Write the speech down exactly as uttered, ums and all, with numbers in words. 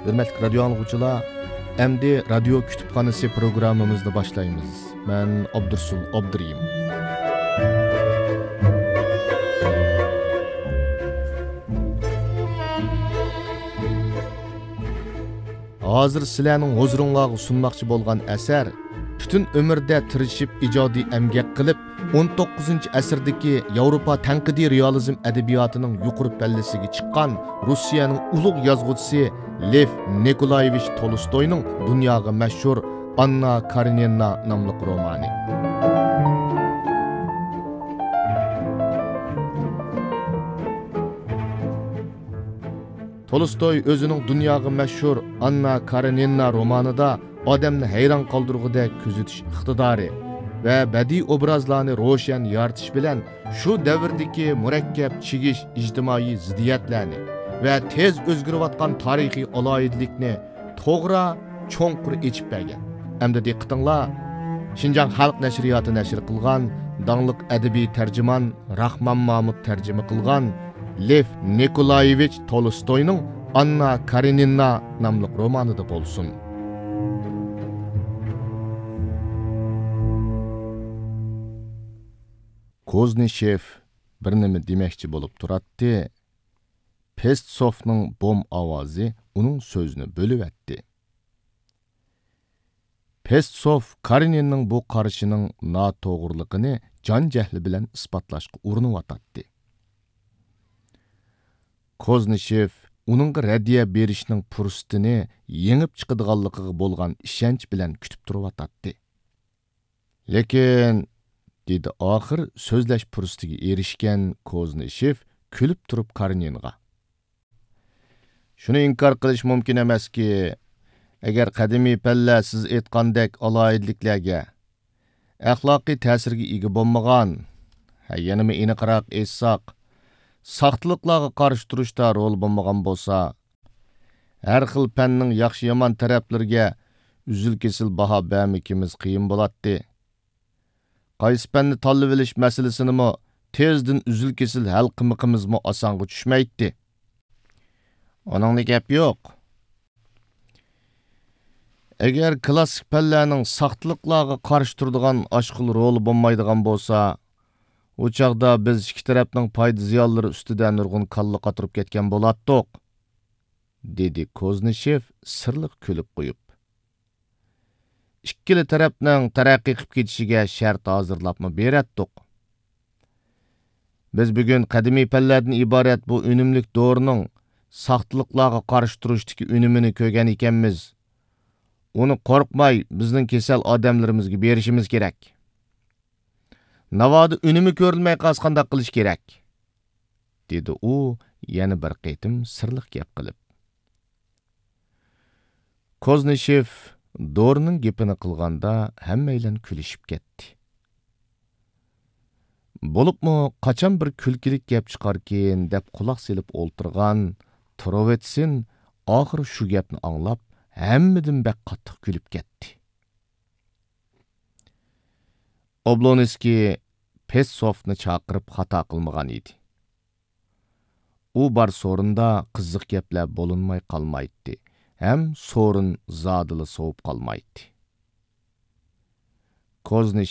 Hürmetli radyo anlıqçılar, endi radyo kütüphanesi programımızda başlayımız. Ben Abdursul Abduriyim. Hazır sizlarning huzuringizga sunmoqchi bo'lgan asar butun umrda tirishib ijodiy emgak qilib o'n to'qqizinchi asrdagi Yevropa tanqidiy realizm adabiyotining yuqori pallasiga chiqqan Rossiyaning ulug' yozuvchisi Lev Nikolayevich Tolstoyning dunyoga mashhur Anna Karenina nomli romani. Tolstoy o'zining dunyoga mashhur Anna Karenina romanida odamni hayron qoldirgudek kuzatish iqtidori va badiiy obrazlarni ro'shan yoritish bilan shu davrdagi murakkab chigish ijtimoiy ziddiyatlarni va tez o'zgarayotgan tarixiy aloyidlikni to'g'ri cho'nqur echib bergan. Hamda diqqatinglar, Shinjang xalq nashriyoti nashr qilgan donglik adabiy tarjimon Rahmon Mahmud tarjima qilgan Lev Nikolayevich Tolstoyning Anna Karenina nomli romanida bo'lsin. Koznishev bir nima demoqchi bo'lib turadi. Pestsovning bom ovozi uning so'zini bo'lib o'tdi. Pestsov Kareninning bu qarashining noto'g'riligini jon jahli bilan isbotlashga urinib o'tadi. Koznishev uningga radiya berishning fursatini yengib chiqadiganligiga bo'lgan ishonch bilan kutib turibdi. Lekin dedi oxir so'zlash fursatiga erishgan Koznishev kulib turib Kareninga. Shuni inkor qilish mumkin emaski, agar qadimiy palla siz aytgandek aloyidliklarga, axloqiy ta'sirga ega bo'lmagan, yanami aniqroq aytsak, saqtliqlarga qarshi turishda rol bo'lmagan bo'lsa, har xil fanning yaxshi yomon taraflariga uzil-kesil baho bermikimiz qiyin bo'ladi. Qaysi fanni tanlab olish masalasinimi tezdan uzil-kesil hal qilmaqimizmi osonga tushmaydi. Oningni gap yo'q. Agar klassik fanlarning saqtliqlarga qarshi turadigan oshqil roli bo'lmaydigan bo'lsa, u chaqda biz ikki tarafning foyda ziyonlari ustida nurg'un kalla qatirib ketgan bo'lardik, dedi Koznishev sirliq kulib qo'yib. Ikkili tarafning taraqqiy qilib ketishiga shart hozirlabmi beratdik. Biz bugun qadimiy fanlardan iborat bu unumlik dorining saqtliqlarga qarshi turishdagi unumini ko'rgan ekanmiz. Uni qo'rqmay bizning kasal odamlarimizga berishimiz kerak. Navoda unumi ko'rilmay qasqanda qilish kerak, dedi u yana bir qaytim sirliq gap qilib. Koznishev dorining gapini qilganda hammaylan kulishib ketdi. Bo'libmi qachon bir kulkilik gap chiqarkin deb quloq selib o'ltirgan Trovetsin oxir shu gapni anglab hammadan bak qattiq kulib ketdi. Oblonskiy Pestsovni chaqirib xato qilmagan edi. U bar so'rinda qiziq gaplar bo'linmay qolmaydi, ham so'rin zodili sovib qolmaydi. Koznishev